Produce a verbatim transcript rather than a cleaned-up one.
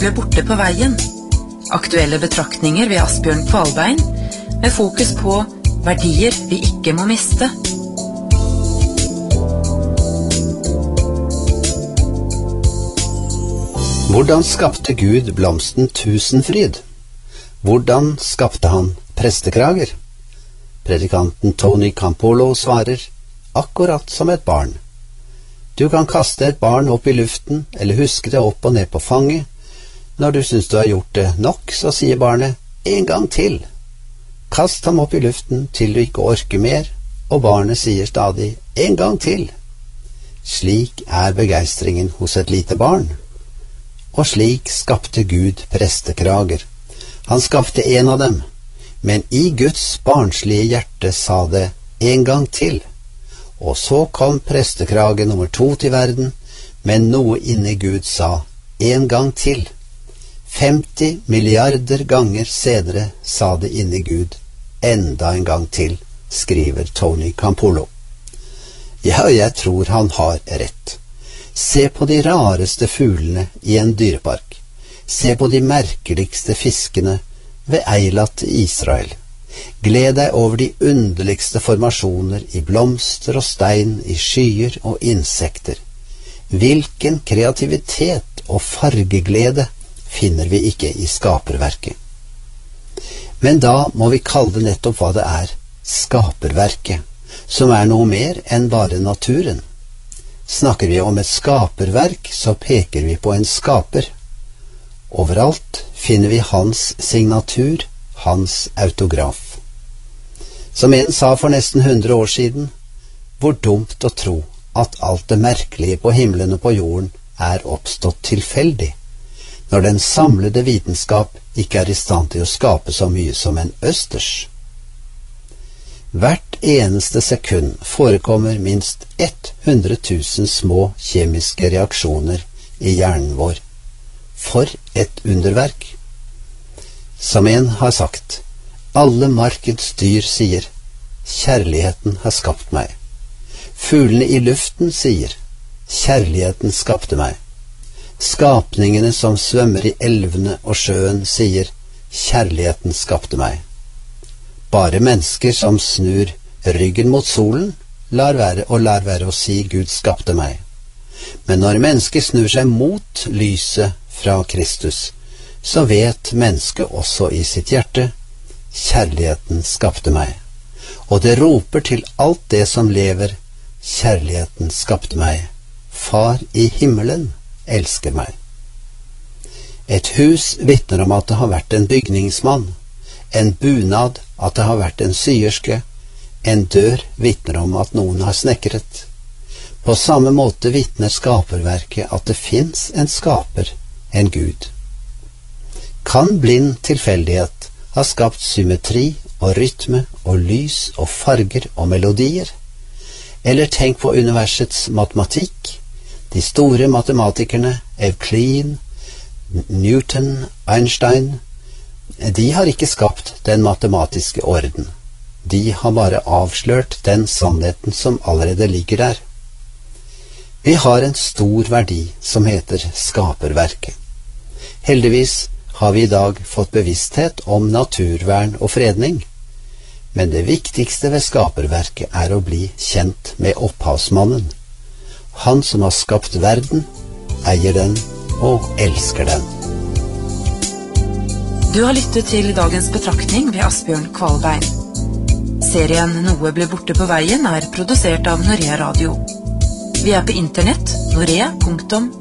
ble borte på veien. Aktuelle betraktninger ved Asbjørn Kvalbein, med fokus på verdier vi ikke må miste. Hvordan skapte Gud blomsten tusenfryd? Hvordan skapte han prestekrager? Predikanten Tony Campolo svarer, akkurat som et barn. Du kan kaste et barn opp i luften, eller huske det opp og ned på fanget. Når du synes du har gjort det nok, så sier barnet, en gang til. Kast ham opp i luften til du ikke orker mer, og barnet sier stadig, en gang til. Slik er begeistringen hos et lite barn. Og slik skapte Gud prestekrager. Han skapte en av dem, men i Guds barnslige hjerte sa det en gang til. Og så kom prestekrage nummer to til verden, men noe inni Gud sa en gang til. femti milliarder ganger senere sa det inni Gud enda en gang til, skriver Tony Campolo. Ja, jeg tror han har rett. Se på de rareste fuglene i en dyrepark. Se på de merkeligste fiskene ved Eilat i Israel. Gled deg over de underligste formasjoner i blomster og stein, i skyer og insekter. Hvilken kreativitet og fargeglede finner vi ikke i skaperverket. Men da må vi kalle det nettopp hva det er, skaperverket, som er noe mer enn bare naturen. Snakker vi om et skaperverk, så peker vi på en skaper. Overalt finner vi hans signatur, hans autograf. Som en sa for nesten hundre år siden, hvor dumt å tro at alt det merkelige på himmelen og på jorden er oppstått tilfeldig, når den samlede vitenskap ikke er i stand til å skape så mye som en østers. Hvert eneste sekund forekommer minst hundre tusen små kjemiske reaksjoner i hjernen vår. For et underverk! Som en har sagt, alle markens dyr sier, kjærligheten har skapt meg. Fuglene i luften sier, kjærligheten skapte meg. Skapningene som svømmer i elvene og sjøen sier, kjærligheten skapte meg. Bare mennesker som snur ryggen mot solen, lar være og lar være å si Gud skapte meg. Men når mennesker snur seg mot lyset fra Kristus, så vet mennesket også i sitt hjerte, kjærligheten skapte meg. Og det roper til alt det som lever, kjærligheten skapte meg. Far i himmelen elsker meg. Et hus vitner om at det har vært en bygningsmann, en bunad at det har vært en syerske, en dør vitner om at noen har snekret. På samme måte vitner skaperverket at det finnes en skaper, en Gud. Kan blind tilfeldighet ha skapt symmetri og rytme og lys og farger og melodier? Eller tenk på universets matematikk. De store matematikerne Euclid, Newton, Einstein, de har ikke skapt den matematiske orden. De har bare avslørt den sannheten som allerede ligger der. Vi har en stor verdi som heter skaperverket. Heldigvis har vi i dag fått bevissthet om naturvern og fredning. Men det viktigste ved skaperverket er å bli kjent med opphavsmannen. Han som har skapt verden, eier den og elsker den. Du har lyttet til dagens betraktning ved Asbjørn Kvalbein. Serien Noe ble borte på veien er produsert av Norea Radio. Vi er på internett, norea punktum